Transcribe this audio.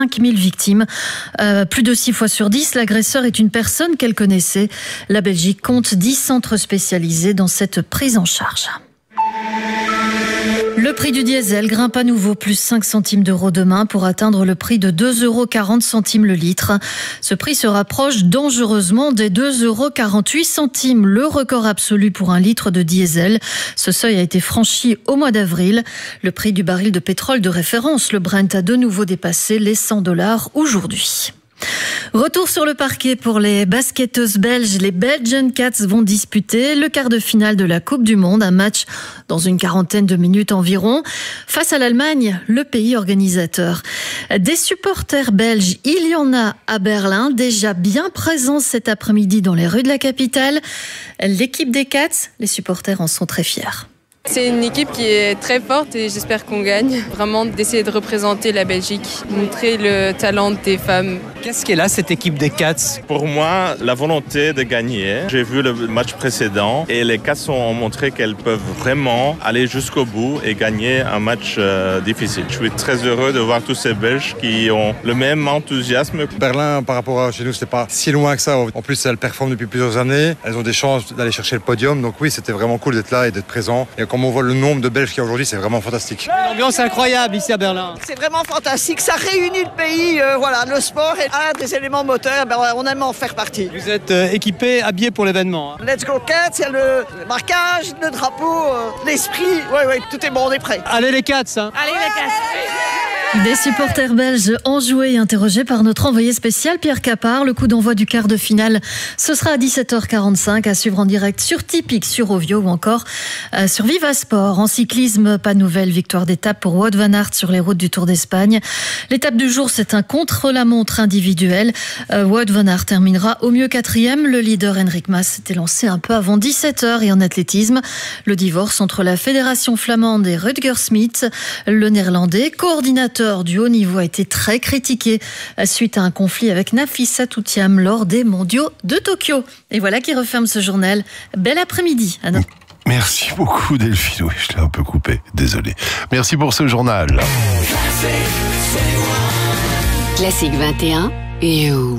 5000 victimes. Plus de 6 fois sur 10, l'agresseur est une personne qu'elle connaissait. La Belgique compte 10 centres spécialisés dans cette prise en charge. Le prix du diesel grimpe à nouveau plus 5 centimes d'euros demain pour atteindre le prix de 2,40 € le litre. Ce prix se rapproche dangereusement des 2,48 €, le record absolu pour un litre de diesel. Ce seuil a été franchi au mois d'avril. Le prix du baril de pétrole de référence, le Brent, a de nouveau dépassé les $100 aujourd'hui. Retour sur le parquet pour les basketteuses belges. Les Belgian Cats vont disputer le quart de finale de la Coupe du Monde, un match dans une quarantaine de minutes environ, face à l'Allemagne, le pays organisateur. Des supporters belges, il y en a à Berlin, déjà bien présents cet après-midi dans les rues de la capitale. L'équipe des Cats, les supporters en sont très fiers. C'est une équipe qui est très forte et j'espère qu'on gagne. Vraiment d'essayer de représenter la Belgique, montrer le talent des femmes. Qu'est-ce qu'elle a cette équipe des Cats ? Pour moi, la volonté de gagner. J'ai vu le match précédent et les Cats ont montré qu'elles peuvent vraiment aller jusqu'au bout et gagner un match difficile. Je suis très heureux de voir tous ces Belges qui ont le même enthousiasme. Berlin, par rapport à chez nous, c'est pas si loin que ça. En plus, elles performent depuis plusieurs années. Elles ont des chances d'aller chercher le podium. Donc oui, c'était vraiment cool d'être là et d'être présent. Et comme on voit le nombre de Belges qu'il y a aujourd'hui, c'est vraiment fantastique. L'ambiance est incroyable ici à Berlin. C'est vraiment fantastique. Ça réunit le pays. Le sport est un des éléments moteurs. On aime en faire partie. Vous êtes équipés, habillés pour l'événement. Let's go Cats, il y a le marquage, le drapeau, l'esprit. Oui, tout est bon, on est prêt. Allez les Cats. Allez les Cats. Des supporters belges enjoués et interrogés par notre envoyé spécial Pierre Capard. Le coup d'envoi du quart de finale, ce sera à 17h45, à suivre en direct sur Tipeee, sur Ovio ou encore sur Vivasport. En cyclisme, pas de nouvelle victoire d'étape pour Wout van Aert sur les routes du Tour d'Espagne. L'étape du jour, c'est un contre-la-montre individuel. Wout van Aert terminera au mieux 4e. Le leader Enric Mas s'était lancé un peu avant 17h. Et en athlétisme, le divorce entre la Fédération flamande et Rutger Smith, le néerlandais, coordinateur du haut niveau, a été très critiqué suite à un conflit avec Nafisa Toutiam lors des mondiaux de Tokyo. Et voilà qui referme ce journal. Bel après-midi. Merci beaucoup Delphine. Oui, je l'ai un peu coupé, désolé. Merci pour ce journal. Classique 21, You.